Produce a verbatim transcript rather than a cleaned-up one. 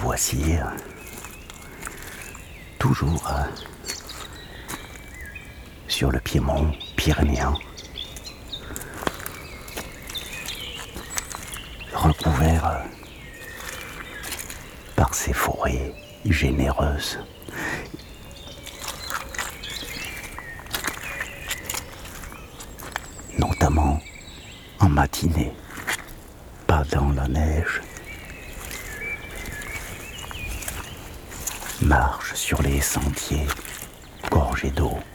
voici, euh, toujours euh, sur le piémont pyrénéen, recouvert euh, par ces forêts généreuses. Notamment en matinée, pas dans la neige. Marche sur les sentiers gorgés d'eau.